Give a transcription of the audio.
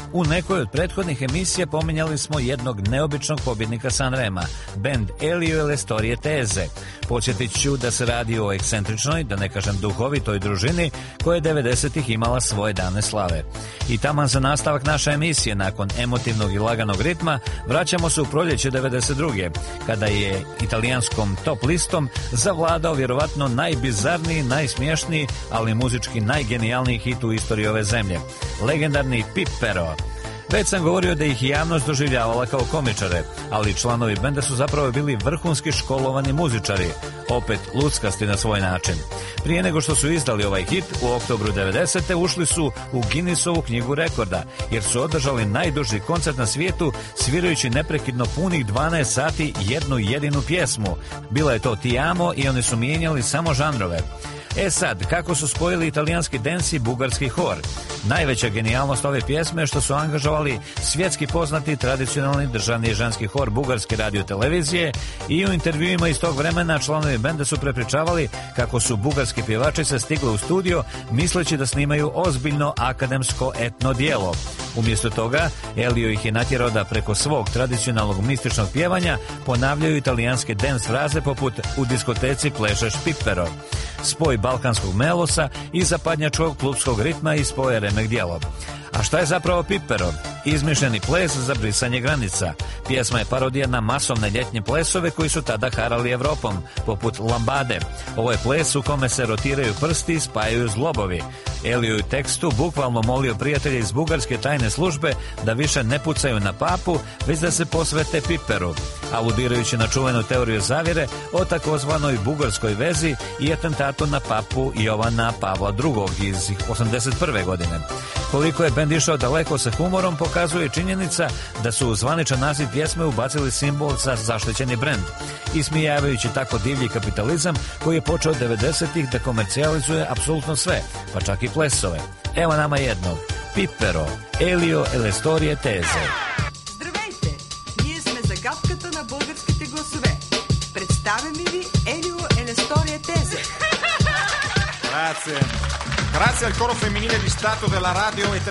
U nekoj od prethodnih emisija pominjali smo jednog neobičnog pobjednika Sanrema, bend Elio e le storie tese. Podsjetit ću da se radi o ekscentričnoj, da ne kažem duhovitoj družini, koja je 90-ih imala svoje dane slave. I taman za nastavak naše emisije, nakon emotivnog i laganog ritma, vraćamo se u proljeće 92. kada je italijanskom top listom zavladao vjerovatno najbizarniji, najsmješniji, ali muzički najgenijalniji hit u istoriji ove zemlje. Legendarni Pippero. Već sam govorio da ih javnost doživljavala kao komičare, ali članovi benda su zapravo bili vrhunski školovani muzičari, opet luckasti na svoj način. Prije nego što su izdali ovaj hit, u oktobru 90. ušli su u Guinnessovu knjigu rekorda, jer su održali najduži koncert na svijetu, svirajući neprekidno punih 12 sati jednu jedinu pjesmu. Bila je to Ti amo i oni su mijenjali samo žanrove. E sad, kako su spojili italijanski dance i bugarski hor? Najveća genijalnost ove pjesme je što su angažovali svjetski poznati tradicionalni državni i ženski hor bugarske radiotelevizije i u intervjuima iz tog vremena članovi benda su prepričavali kako su bugarski pjevačice stigle u studio misleći da snimaju ozbiljno akademsko etno djelo. Umjesto toga, Elio ih je natjerao da preko svog tradicionalnog mističnog pjevanja ponavljaju italijanske dance fraze poput "U diskoteci plešeš Pippero", spoj balkanskog melosa i zapadnjačkog klubskog ritma i spoje remek djelo. A šta je zapravo Pippero? Izmišljeni ples za brisanje granica. Pjesma je parodija na masovne ljetnje plesove koji su tada harali Evropom, poput lambade. Ovo je ples u kome se rotiraju prsti i spajaju zglobovi. Elio u tekstu bukvalno molio prijatelje iz bugarske tajne službe da više ne pucaju na papu, već da se posvete Pipperu, aludirajući na čuvenu teoriju zavjere o takozvanoj bugarskoj vezi i atentatu na papu Jovana Pavla II. Iz 81. godine. Koliko je bend išao daleko sa humorom pokazuje činjenica da su u zvaničan naziv pjesme ubacili simbol za zaštićeni brend, ismijavajući tako divlji kapitalizam koji je počeo 90-ih da komercijalizuje apsolutno sve, pa čak i plesove. Evo nama jednog, Pippero, Elio e le storie tese. Здравейте! Ние сме загадката на българските гласове. Представяме ви Elio e le storie tese. Grazie. Grazie al coro femminile di Stato della radio e